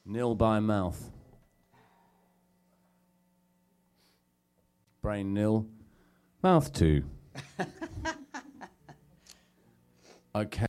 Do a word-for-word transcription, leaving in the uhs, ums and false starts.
Nil by mouth. Brain nil. Mouth two. Okay.